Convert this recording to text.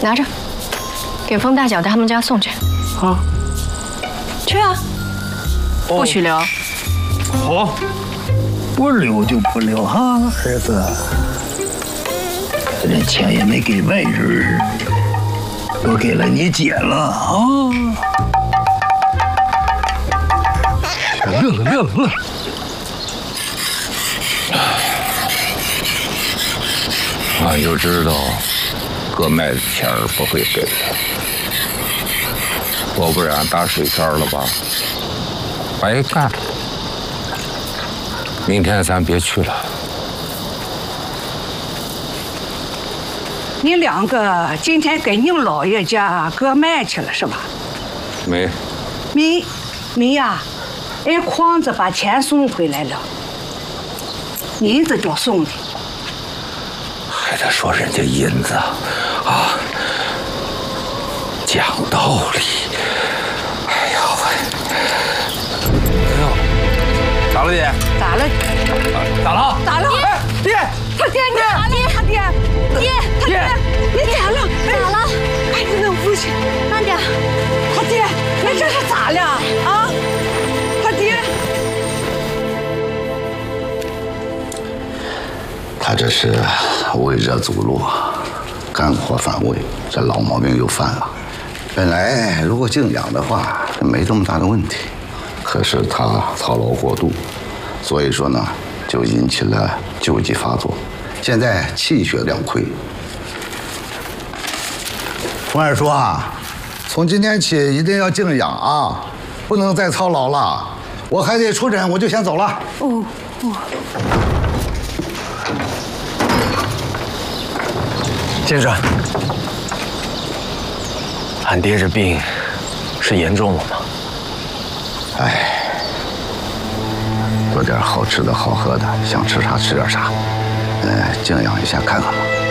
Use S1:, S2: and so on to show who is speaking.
S1: 拿着，给封大脚到他们家送去。
S2: 啊，
S1: 去啊，不许留。
S2: 好，
S3: 不留就不留哈，儿子。这钱也没给外人，都给了你姐了啊！
S2: 乐了。
S4: 俺就知道，割麦子钱儿不会给的，我不然打水漂了吧？白干。明天咱别去了。
S5: 你两个今天给您姥爷家割麦去了是吧？
S4: 没。
S5: 没呀，俺匡子把钱送回来了，银子就送的。
S4: 还得说人家银子啊，讲道理。哎呦，咋了爹？
S5: 咋了？
S4: 咋了？
S5: 咋了？
S2: 爹，
S5: 他爹，你咋了？
S1: 咋了？
S5: 哎，你能不行？
S1: 慢点。
S5: 他爹，你这是咋了？啊？他爹，
S6: 他这是为热阻路，肝火反胃，这老毛病又犯了。本来如果静养的话，没这么大的问题，可是他操劳过度，所以说呢，就引起了旧疾发作，现在气血两亏。冯二叔啊，从今天起一定要静养啊，不能再操劳了。我还得出诊，我就先走了。
S5: 哦。
S2: 先生，俺爹这病是严重了吗？
S6: 哎，做点好吃的好喝的，想吃啥吃点啥，静养一下看看吧。